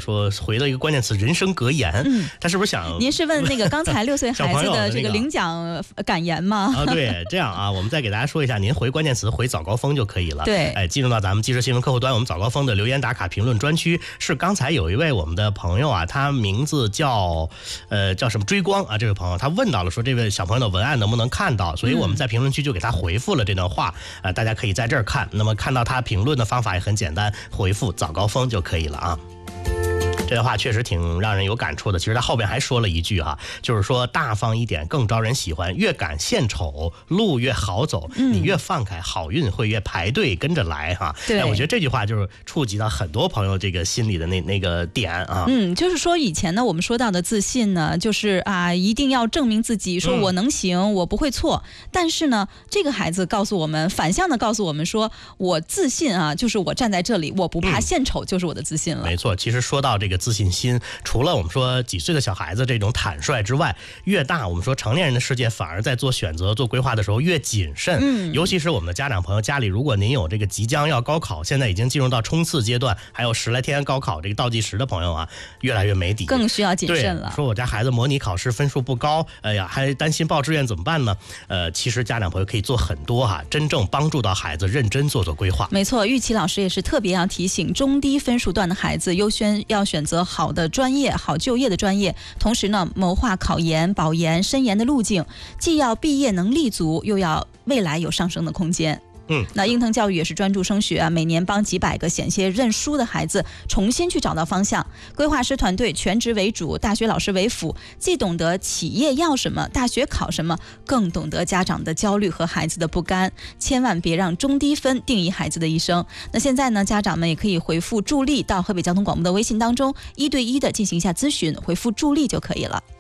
说回了一个关键词人生格言，他是不是想？ 您是问那个刚才6岁孩子的这个领奖感言吗？ 啊，对，这样啊，我们再给大家说一下，您回关键词回早高峰就可以了。 对， 进入到咱们即时新闻客户端，我们早高峰的留言打卡评论专区，是刚才有一位我们的朋友啊，他名字叫什么追光啊，这位朋友他问到了说这位小朋友的文案能不能看到，所以我们在评论区就给他回复了这段话，大家可以在这儿看。那么看到他评论的方法也很简单，回复早高峰就可以了啊。这段话确实挺让人有感触的。其实他后边还说了一句哈，就是说大方一点更招人喜欢，越敢献丑路越好走，你越放开好运会越排队跟着来哈。 对， 我觉得这句话就是触及到很多朋友这个心里的那个点啊。 就是说以前呢我们说到的自信呢，就是啊一定要证明自己，说我能行，我不会错。但是呢这个孩子告诉我们，反向的告诉我们说，我自信啊，就是我站在这里我不怕献丑就是我的自信了。 没错，其实说到这个自信心，除了我们说几岁的小孩子这种坦率之外，越大我们说成年人的世界反而在做选择做规划的时候越谨慎。尤其是我们的家长朋友，家里如果您有这个即将要高考，现在已经进入到冲刺阶段，还有10来天高考这个倒计时的朋友啊，越来越没底， 更需要谨慎了。 说我家孩子模拟考试分数不高，哎呀还担心报志愿怎么办呢？其实家长朋友可以做很多哈，真正帮助到孩子认真做规划。 没错，玉琪老师也是特别要提醒中低分数段的孩子优先要选择好的专业，好就业的专业，同时呢谋划考研保研申研的路径，既要毕业能力足，又要未来有上升的空间。那英腾教育也是专注升学啊，每年帮几百个险些认输的孩子重新去找到方向。规划师团队全职为主，大学老师为辅，既懂得企业要什么，大学考什么，更懂得家长的焦虑和孩子的不甘。千万别让中低分定义孩子的一生。那现在呢，家长们也可以回复助力到河北交通广播的微信当中，1对1的进行一下咨询，回复助力就可以了。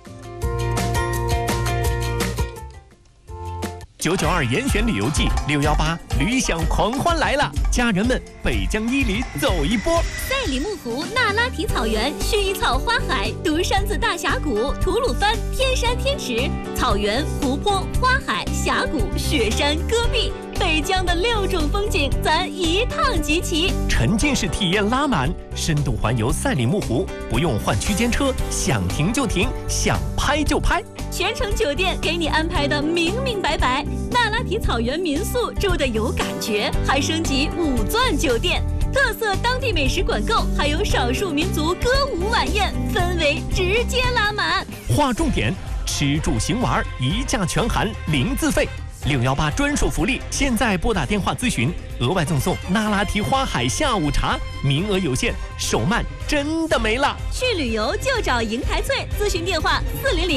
992严选旅游季618旅享狂欢来了，家人们北疆伊犁走一波。 赛里木湖、那拉提草原、薰衣草花海、独山子大峡谷、吐鲁番天山天池、草原、湖泊、花海、峡谷、雪山、戈壁，北疆的6种风景咱一趟集齐， 沉浸式体验拉满，深度环游赛里木湖，不用换区间车，想停就停，想拍就拍， 全程酒店给你安排的明明白白。那拉提草原民宿住的有感觉，还升级5钻酒店，特色当地美食管够，还有少数民族歌舞晚宴，氛围直接拉满。 划重点，吃住行玩一价全含，0自费。618专属福利，现在拨打电话咨询，额外赠送那拉提花海下午茶，名额有限，手慢真的没了。 去旅游就找银台翠，咨询电话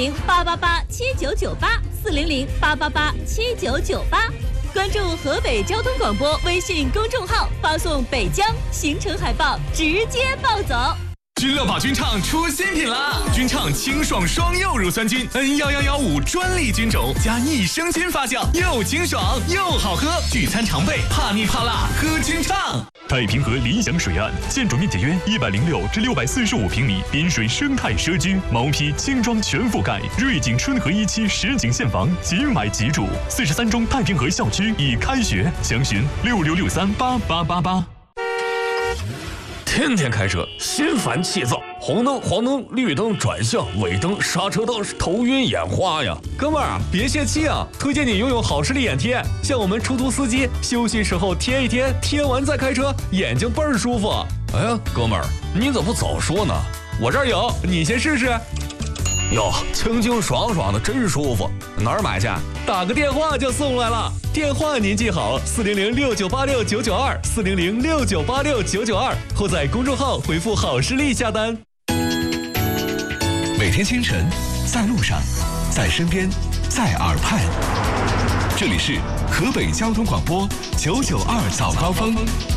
400-888-7998，400-888-7998。关注河北交通广播微信公众号，发送北疆行程海报，直接报走。 君乐宝君畅出新品啦！君畅清爽双柚乳酸菌 N11115专利菌种加益生菌发酵，又清爽又好喝，聚餐常备，怕腻怕辣喝君畅。 太平河理想水岸，建筑面积约106至645平米，滨水生态社区，毛坯轻装全覆盖，瑞景春和1期实景现房，即买即住。43中太平河校区已开学，详询66638888。 天天开车心烦气躁，红灯黄灯绿灯转向尾灯刹车灯，头晕眼花呀！ 哥们儿别泄气啊，推荐你拥有好视力眼贴，像我们出租司机休息时候贴一贴，贴完再开车，眼睛倍儿舒服。 哎呀，哥们儿你怎么不早说呢？ 我这儿有，你先试试。 哟，清清爽爽的真舒服，哪儿买去？ 打个电话就送来了，电话您记好，400698699240069869922，或在公众号回复好视力下单。 每天清晨，在路上，在身边，在耳畔，这里是河北交通广播992早高峰。